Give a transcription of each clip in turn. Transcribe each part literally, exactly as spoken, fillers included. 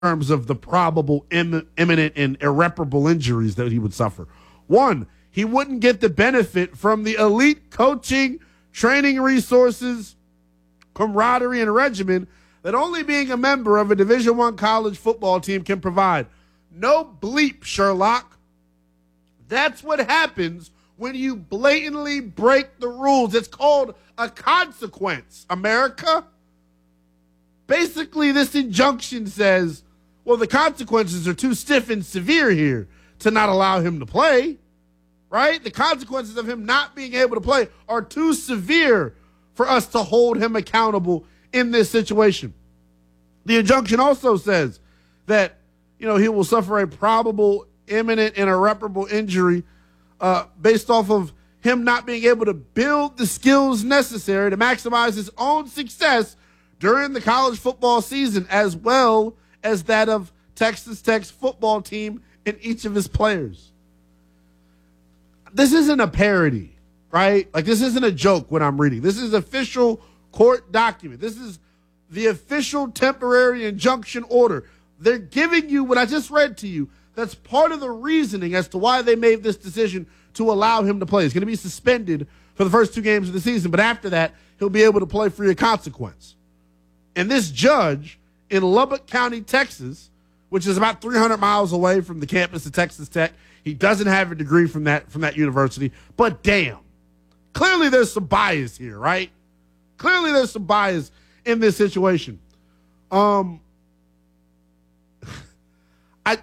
terms of the probable Im- imminent and irreparable injuries that he would suffer. One, he wouldn't get the benefit from the elite coaching, training resources, camaraderie, and regimen that only being a member of a Division I college football team can provide. No bleep, Sherlock. That's what happens when you blatantly break the rules. It's called a consequence, America. Basically, this injunction says, well, the consequences are too stiff and severe here to not allow him to play, right? The consequences of him not being able to play are too severe for us to hold him accountable in this situation. The injunction also says that, you know, he will suffer a probable, imminent, and irreparable injury uh, based off of him not being able to build the skills necessary to maximize his own success during the college football season, as well as that of Texas Tech's football team and each of his players. This isn't a parody, right? Like, this isn't a joke when I'm reading. This is official court document. This is the official temporary injunction order. They're giving you what I just read to you. That's part of the reasoning as to why they made this decision to allow him to play. He's going to be suspended for the first two games of the season, but after that, he'll be able to play free of consequence. And this judge in Lubbock County, Texas, which is about three hundred miles away from the campus of Texas Tech, he doesn't have a degree from that, from that university, but damn, clearly there's some bias here, right? Clearly there's some bias in this situation. Um, I,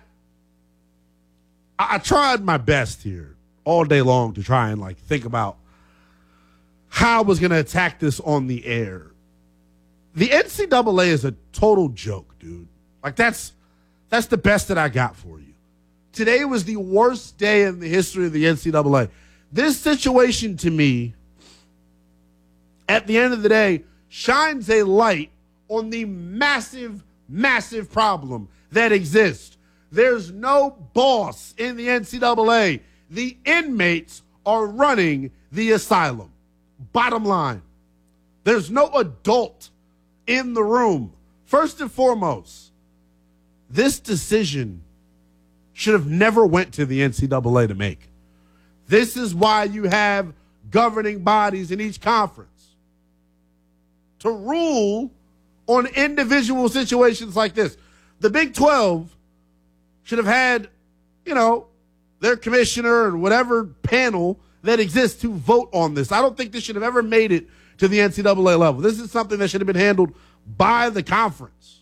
I tried my best here all day long to try and like think about how I was going to attack this on the air. The N C double A is a total joke, dude. Like, that's that's the best that I got for you. Today was the worst day in the history of the N C double A. This situation, to me, at the end of the day, shines a light on the massive, massive problem that exists. There's no boss in the N C double A. The inmates are running the asylum. Bottom line. There's no adult in the room. First and foremost, this decision should have never went to the N C double A to make. This is why you have governing bodies in each conference to rule on individual situations like this. The Big twelve should have had, you know, their commissioner and whatever panel that exists to vote on this. I don't think this should have ever made it to the N C double A level. This is something that should have been handled by the conference.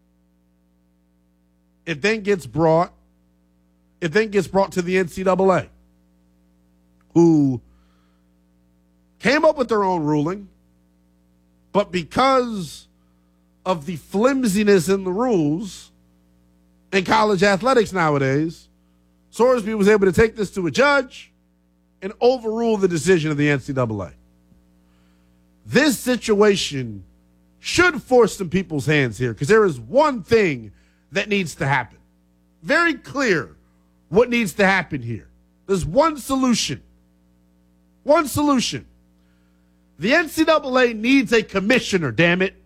It then gets brought, it then gets brought to the N C double A, who came up with their own ruling, but because of the flimsiness in the rules in college athletics nowadays, Sorsby was able to take this to a judge and overrule the decision of the N C double A. This situation should force some people's hands here, because there is one thing that needs to happen. Very clear what needs to happen here. There's one solution. One solution. The N C double A needs a commissioner, damn it.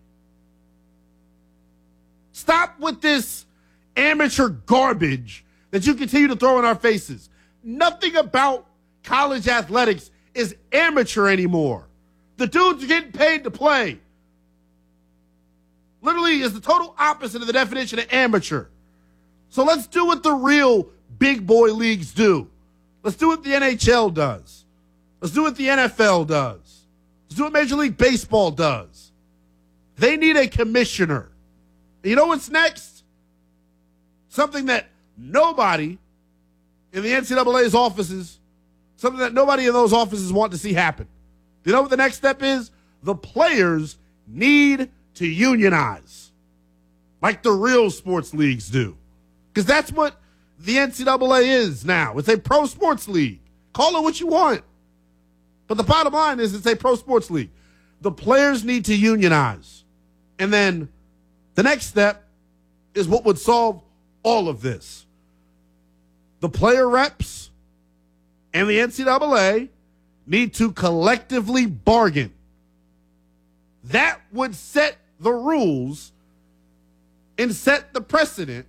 Stop with this amateur garbage that you continue to throw in our faces. Nothing about college athletics is amateur anymore. The dudes are getting paid to play. Literally is the total opposite of the definition of amateur. So let's do what the real big boy leagues do. Let's do what the N H L does. Let's do what the N F L does. Let's do what Major League Baseball does. They need a commissioner. And you know what's next? Something that nobody in the N C double A's offices, something that nobody in those offices want to see happen. Do you know what the next step is? The players need to unionize like the real sports leagues do. Because that's what the N C double A is now. It's a pro sports league. Call it what you want. But the bottom line is it's a pro sports league. The players need to unionize. And then the next step is what would solve all of this. The player reps and the N C double A need to collectively bargain. That would set the rules and set the precedent